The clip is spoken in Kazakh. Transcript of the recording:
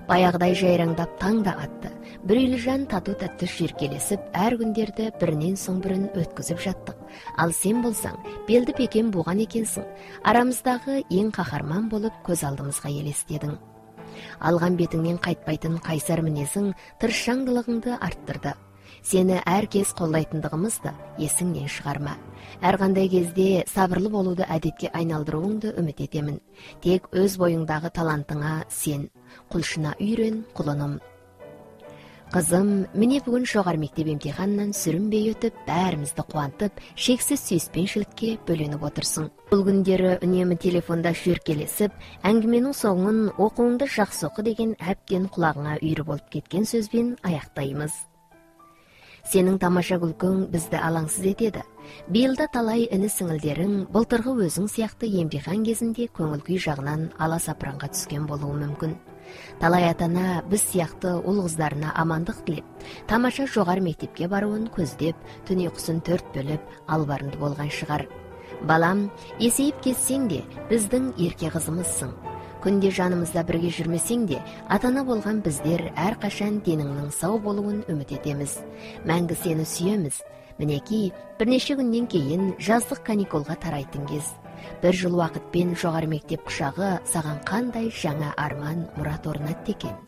Баяғыдай жайраңдап таң да атты. Бір үйлі жан тату-тәтті шүйіркелесіп, әр күндерді бірінен соң бірін өткізіп жаттық. Ал сен болсаң, белді бекем буған екенсің. Арамыздағы ең қаһарман болып көз алдымызға елестедің. Алған бетіңнен қайтпайтын қайсар мінезің тырысшаңдылығыңды арттырды. Сені әр кез қолдайтындығымызды есіңнен шығарма. Әрқандай кезде сабырлы болуды әдетке айналдыруыңды үміт етемін. Тек өз бойыңдағы талантыңа сен. Құлшына үйрен, құлыным. Қызым, міне бүгін жоғары мектеп емтиханынан сүрінбей өтіп, бәрімізді қуантып, шексіз сүйіспеншілікке бөленіп отырсың. Бұл күндері үнемі телефонда шүйіркелесіп, әңгіменің соңын оқуыңды жақсы оқы деген әбден құлағыңа үйірі болып кеткен сөзбен аяқтаймыз. Сенің тамаша күлкің бізді алаңсыз етеді. Биылда талай іні сіңілдерің былтырғы өзің сияқты емтихан кезінде көңіл күй жағынан аласапыранға түскен болуы мүмкін. Талай атана біз сияқты ұл қыздарына амандық тілеп, тамаша жоғары мектепке баруын көздеп, түн ұйқысын төрт бөліп, албарынды болған шығар. Балам, есейіп кетсең де біздің ерке қызымызсың. Күнде жанымызда бірге жүрмесең де, атана болған біздер әрқашан деніңнің сау болуын үміт етеміз. Мәңгі сені сүйеміз. Мінекей, бірнеше күннен кейін жаздық каникулға тарайтын кез. Бір жыл уақытпен жоғары мектеп құшағы саған қандай жаңа арман мұрат орнатты екен.